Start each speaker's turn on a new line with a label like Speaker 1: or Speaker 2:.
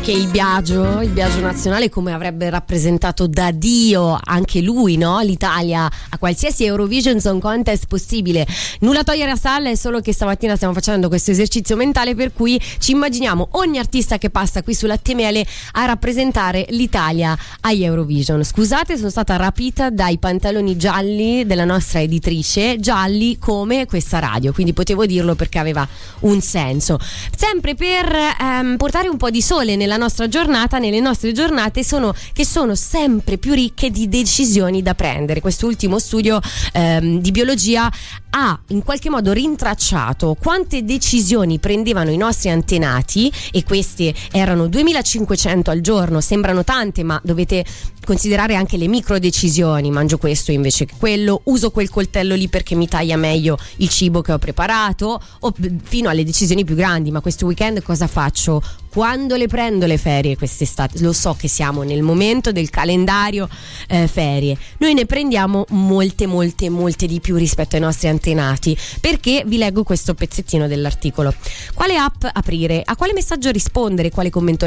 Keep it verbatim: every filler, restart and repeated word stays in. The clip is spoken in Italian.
Speaker 1: Che il Biagio, il Biagio nazionale, come avrebbe rappresentato da Dio anche lui, no? L'Italia a qualsiasi Eurovision Song Contest possibile. Nulla togliere a Salla, è solo che stamattina stiamo facendo questo esercizio mentale per cui ci immaginiamo ogni artista che passa qui sulla Temele a rappresentare l'Italia agli Eurovision. Scusate, sono stata rapita dai pantaloni gialli della nostra editrice, gialli come questa radio, quindi potevo dirlo perché aveva un senso. Sempre per ehm, portare un po' di sole nella nostra giornata, nelle nostre giornate sono che sono sempre più ricche di decisioni da prendere. Quest'ultimo studio ehm, di biologia ha in qualche modo rintracciato quante decisioni prendevano i nostri antenati, e queste erano duemilacinquecento al giorno. Sembrano tante, ma dovete considerare anche le micro decisioni: mangio questo invece che quello, uso quel coltello lì perché mi taglia meglio il cibo che ho preparato, o fino alle decisioni più grandi: ma questo weekend cosa faccio? Quando le prendo le ferie quest'estate? Lo so che siamo nel momento del calendario eh, ferie, noi ne prendiamo molte molte molte di più rispetto ai nostri antenati, perché vi leggo questo pezzettino dell'articolo. Quale app aprire? A quale messaggio rispondere? Quale commento